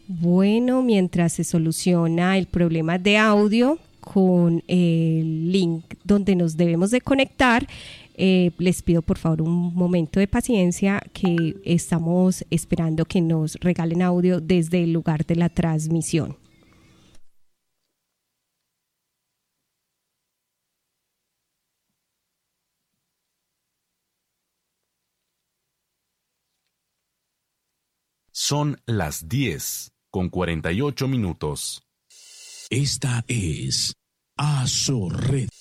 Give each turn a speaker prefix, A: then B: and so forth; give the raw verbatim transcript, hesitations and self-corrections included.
A: Bueno, mientras se soluciona el problema de audio con el link donde nos debemos de conectar, eh, les pido por favor un momento de paciencia, que estamos esperando que nos regalen audio desde el lugar de la transmisión.
B: Son las diez con cuarenta y ocho minutos.
C: Esta es Azorred.